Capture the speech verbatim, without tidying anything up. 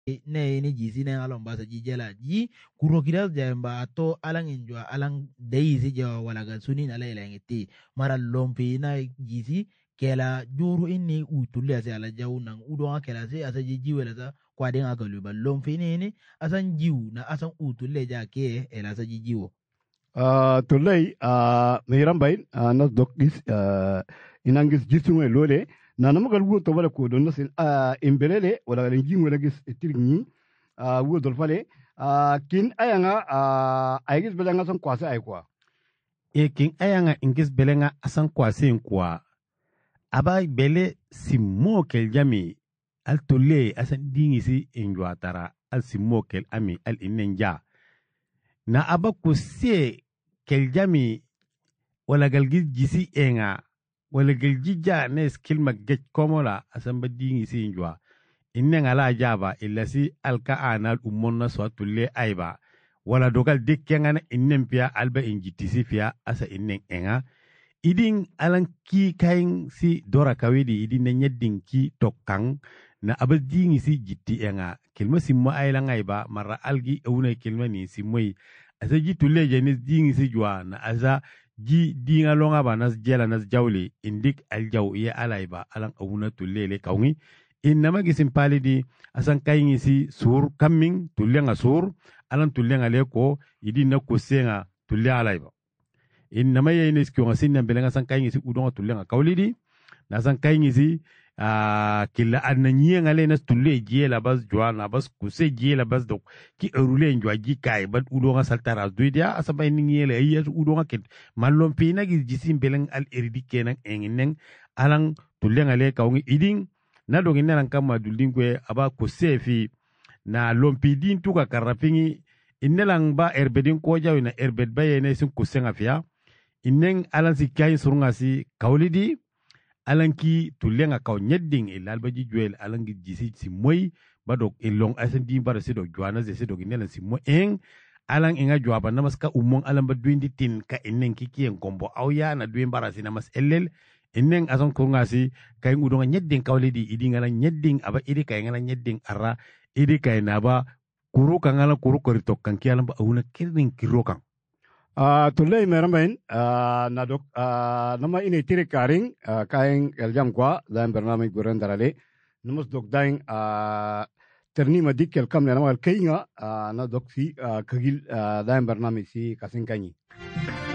ne ni jisi ne alon basa jijela ji kuro kidas jamba to alang injwa alang deisi jawa walaga suni na lela ngiti mara lompi na jisi kela juru inni utulle ase ala jawu nang udo kela se asa jiji wala sa kwa den aka luba lompi ne ne asan jiwu na asan utulle ja ke ela sa jijiwo uh, tullai uh, mehiram bain uh, nas dok gis uh, inangis jisunwe lole na namagal wo to wala ko don nasin uh, imbelele wala ngi wala gis tirni uh, wo dol fale uh, kin ayanga uh, aygis belanga son kwase ay kwa e kin ayanga ingis belenga asan kwase kwa aba bele simmo kel jami al tolle asan dingisi injwa tara al simmo kel ami al inenja na aba ko se kel jami wala galgis jisi enga wala galjija ne skill magget komola asan badingi si injwa innen ala jaba illa si alka anal umonna so tulle aiba wala dogal dikkengana innen pia alba injitisi pia asa innen enga idin alan ki kain si dora kawidi idin ne nyeddin ki tokkang na abadingi si jitti enga kilma simmo ailan aiba marra algi euna kilma ni simoi asa jitulle jenis dingi si jwa na asa ji dinga longa ba nas jela nas jawli indik aljaw ya alaiba alan awuna tulele kawni innama gisim palidi asan kayingi si sur coming tulenga sur alan tulenga leko idi na kusenga tulle alaiba innama yenis ko ngasin belenga san kayingi si udonga tulenga kawlidi na san kayingi si a kila ananyi ngale nas tulle jela bas jwana bas kuse jela bas dok ki erule njwa ji kai bad udonga saltara duidia asaba ningele ayya udonga ket malom pina gi jisim beleng al eridi kenan enginen alang tulle ngale kawngi iding na dogin nan kama duldingwe aba kuse fi na lompidin tuka karapingi innelang ba erbedin ko jawi na erbed bayene sun kusenga fiya innen alan si kay surunga si kawlidi alanki tulenga kaw nyedding e lalbaji juel alangi jisi si moy badok e long asendi bara sedo juana ze sedo ginela si mo eng alang inga juaba namaska umong alam badwindi tin ka enen kiki en kombo awya na duin bara si namas ellel enen ason kurunga si kay ngudonga nyedding kawlidi idi ngala nyedding aba idi kay ngala nyedding ara idi kay naba kuru kangala kuru koritok kan kialam ba awuna kirding kirokan Uh, tulay meramain uh, nadok uh, nama ini tiri karing uh, kaing eljam kwa dalam bernamai guren darale namus dok daing uh, terni madik kel kam nama kainga uh, nadok si uh, kagil uh, dalam bernamai si kasing kanyi